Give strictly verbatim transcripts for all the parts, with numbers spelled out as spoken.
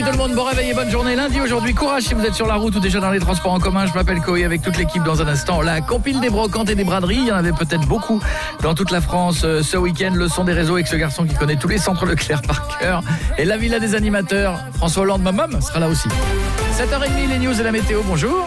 Tout le monde, bon réveil et bonne journée lundi. Aujourd'hui, courage si vous êtes sur la route ou déjà dans les transports en commun. Je m'appelle Koé avec toute l'équipe dans un instant. La compile des brocantes et des braderies, il y en avait peut-être beaucoup dans toute la France euh, ce week-end. Le son des réseaux avec ce garçon qui connaît tous les centres Leclerc par cœur. Et la villa des animateurs, François Hollande, ma maman, sera là aussi. sept heures trente, les news et la météo, bonjour.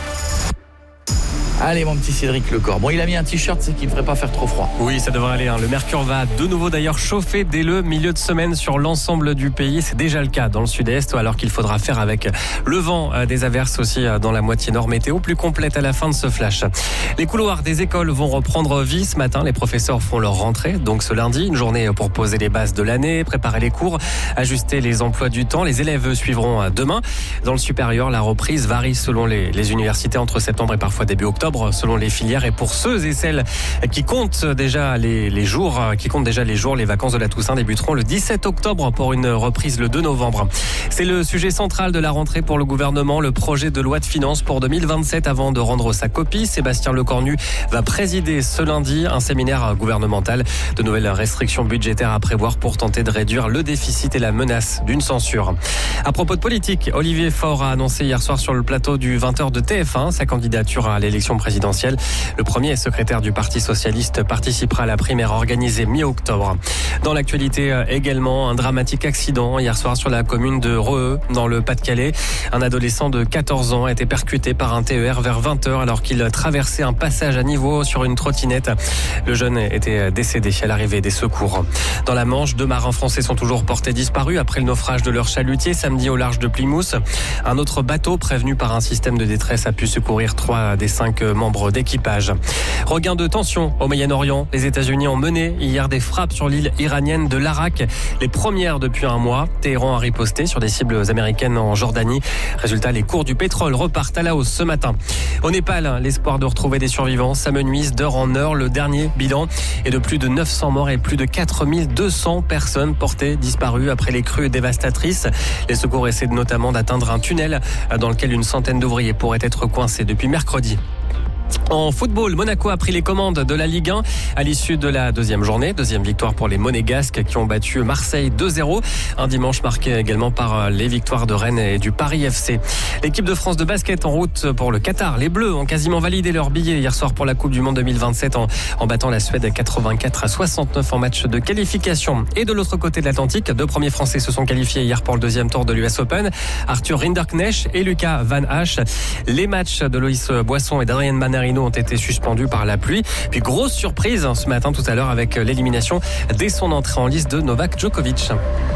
Allez mon petit Cédric Lecor. Bon, il a mis un t-shirt, c'est qu'il ne devrait pas faire trop froid. Oui, ça devrait aller. Hein. Le mercure va de nouveau d'ailleurs chauffer dès le milieu de semaine sur l'ensemble du pays. C'est déjà le cas dans le sud-est, alors qu'il faudra faire avec le vent, des averses aussi dans la moitié nord. Météo plus complète à la fin de ce flash. Les couloirs des écoles vont reprendre vie ce matin. Les professeurs font leur rentrée, donc ce lundi, une journée pour poser les bases de l'année, préparer les cours, ajuster les emplois du temps. Les élèves suivront demain. Dans le supérieur, la reprise varie selon les, les universités entre septembre et parfois début octobre, selon les filières. Et pour ceux et celles qui comptent déjà les, les jours, qui comptent déjà les jours, les vacances de la Toussaint débuteront le dix-sept octobre pour une reprise le deux novembre. C'est le sujet central de la rentrée pour le gouvernement, le projet de loi de finances pour deux mille vingt-sept. Avant de rendre sa copie, Sébastien Lecornu va présider ce lundi un séminaire gouvernemental. De nouvelles restrictions budgétaires à prévoir pour tenter de réduire le déficit et la menace d'une censure. À propos de politique, Olivier Faure a annoncé hier soir sur le plateau du vingt heures de T F un sa candidature à l'élection présidentielle. Le premier secrétaire du Parti socialiste participera à la primaire organisée mi-octobre. Dans l'actualité également, un dramatique accident hier soir sur la commune de Reheux, dans le Pas-de-Calais. Un adolescent de quatorze ans a été percuté par un T E R vers vingt heures alors qu'il traversait un passage à niveau sur une trottinette. Le jeune était décédé à l'arrivée des secours. Dans la Manche, deux marins français sont toujours portés disparus après le naufrage de leur chalutier samedi au large de Plymouth. Un autre bateau prévenu par un système de détresse a pu secourir trois des cinq membres d'équipage. Regain de tension au Moyen-Orient. Les États-Unis ont mené hier des frappes sur l'île iranienne de l'Arak, les premières depuis un mois. Téhéran a riposté sur des cibles américaines en Jordanie. Résultat, les cours du pétrole repartent à la hausse ce matin. Au Népal, l'espoir de retrouver des survivants s'amenuise d'heure en heure. Le dernier bilan est de plus de neuf cents morts et plus de quatre mille deux cents personnes portées disparues après les crues dévastatrices. Les secours essaient notamment d'atteindre un tunnel dans lequel une centaine d'ouvriers pourraient être coincés depuis mercredi. En football, Monaco a pris les commandes de la Ligue un à l'issue de la deuxième journée. Deuxième victoire pour les Monégasques qui ont battu Marseille deux zéro. Un dimanche marqué également par les victoires de Rennes et du Paris F C. L'équipe de France de basket en route pour le Qatar. Les Bleus ont quasiment validé leur billet hier soir pour la Coupe du Monde deux mille vingt-sept en, en battant la Suède quatre-vingt-quatre à soixante-neuf en match de qualification. Et de l'autre côté de l'Atlantique, deux premiers Français se sont qualifiés hier pour le deuxième tour de l'U S Open. Arthur Rinderknecht et Lucas Van Hache. Les matchs de Loïs Boisson et d'Adrien Manarino ont été suspendus par la pluie. Puis grosse surprise ce matin tout à l'heure avec l'élimination dès son entrée en liste de Novak Djokovic.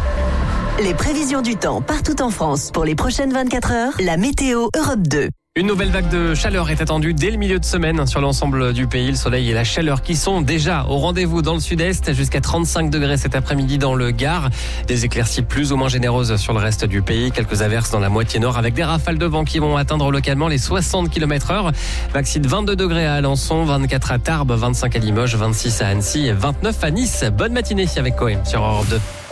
Les prévisions du temps partout en France pour les prochaines vingt-quatre heures. La météo Europe deux. Une nouvelle vague de chaleur est attendue dès le milieu de semaine sur l'ensemble du pays. Le soleil et la chaleur qui sont déjà au rendez-vous dans le sud-est, jusqu'à trente-cinq degrés cet après-midi dans le Gard. Des éclaircies plus ou moins généreuses sur le reste du pays. Quelques averses dans la moitié nord avec des rafales de vent qui vont atteindre localement les soixante kilomètres heure. Maxi de vingt-deux degrés à Alençon, vingt-quatre à Tarbes, vingt-cinq à Limoges, vingt-six à Annecy et vingt-neuf à Nice. Bonne matinée avec Koé sur Europe deux.